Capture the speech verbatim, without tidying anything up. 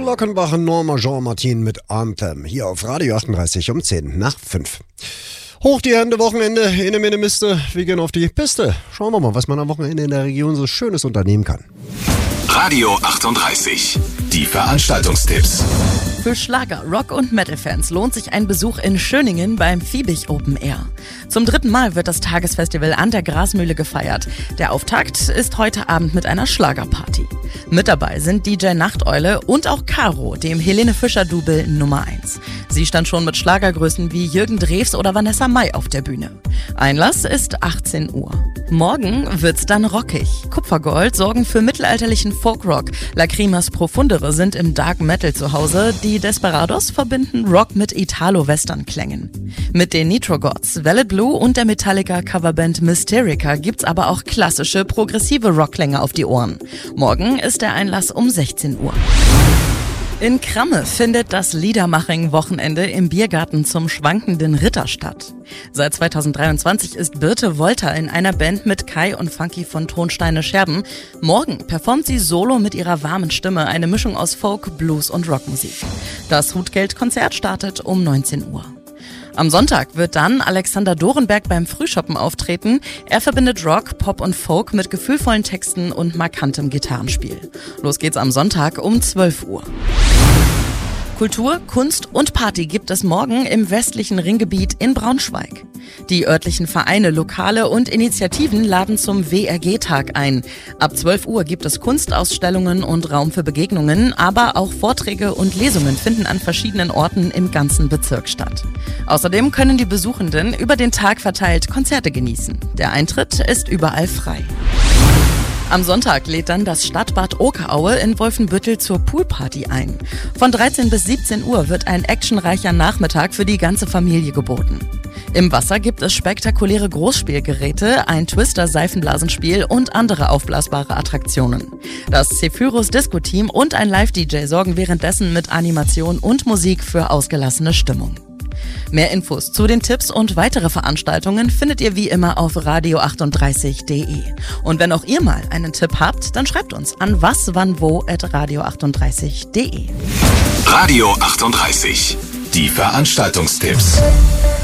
Glockenbach und Norma Jean Martin mit Anthem. Hier auf Radio achtunddreißig um zehn nach fünf. Hoch die Hände, Wochenende, ene mene Miste, wir gehen auf die Piste. Schauen wir mal, was man am Wochenende in der Region so Schönes unternehmen kann. Radio achtunddreißig, die Veranstaltungstipps. Für Schlager-, Rock- und Metal-Fans lohnt sich ein Besuch in Schöningen beim Fiebig Open Air. Zum dritten Mal wird das Tagesfestival an der Grasmühle gefeiert. Der Auftakt ist heute Abend mit einer Schlagerparty. Mit dabei sind D J Nachteule und auch Caro, dem Helene Fischer-Double Nummer eins. Sie stand schon mit Schlagergrößen wie Jürgen Drews oder Vanessa Mai auf der Bühne. Einlass ist achtzehn Uhr. Morgen wird's dann rockig. Kupfergold sorgen für mittelalterlichen Folkrock. Lacrimas Profundere sind im Dark Metal zu Hause. Die Desperados verbinden Rock mit Italo-Western-Klängen. Mit den Nitro Gods, Velvet Blue und der Metallica-Coverband Mysterica gibt's aber auch klassische, progressive Rockklänge auf die Ohren. Morgen ist der Einlass um sechzehn Uhr. In Kramme findet das Liedermaching-Wochenende im Biergarten zum Schwankenden Ritter statt. Seit zweitausenddreiundzwanzig ist Birte Wolter in einer Band mit Kai und Funky von Tonsteine Scherben. Morgen performt sie solo mit ihrer warmen Stimme eine Mischung aus Folk, Blues und Rockmusik. Das Hutgeldkonzert startet um neunzehn Uhr. Am Sonntag wird dann Alexander Dorenberg beim Frühschoppen auftreten. Er verbindet Rock, Pop und Folk mit gefühlvollen Texten und markantem Gitarrenspiel. Los geht's am Sonntag um zwölf Uhr. Kultur, Kunst und Party gibt es morgen im westlichen Ringgebiet in Braunschweig. Die örtlichen Vereine, Lokale und Initiativen laden zum W R G-Tag ein. Ab zwölf Uhr gibt es Kunstausstellungen und Raum für Begegnungen, aber auch Vorträge und Lesungen finden an verschiedenen Orten im ganzen Bezirk statt. Außerdem können die Besuchenden über den Tag verteilt Konzerte genießen. Der Eintritt ist überall frei. Am Sonntag lädt dann das Stadtbad Okeraue in Wolfenbüttel zur Poolparty ein. Von dreizehn bis siebzehn Uhr wird ein actionreicher Nachmittag für die ganze Familie geboten. Im Wasser gibt es spektakuläre Großspielgeräte, ein Twister-Seifenblasenspiel und andere aufblasbare Attraktionen. Das Zephyrus Disco-Team und ein Live-D J sorgen währenddessen mit Animation und Musik für ausgelassene Stimmung. Mehr Infos zu den Tipps und weitere Veranstaltungen findet ihr wie immer auf radio achtunddreißig punkt de. Und wenn auch ihr mal einen Tipp habt, dann schreibt uns an waswannwo at radio achtunddreißig punkt de. Radio achtunddreißig, die Veranstaltungstipps.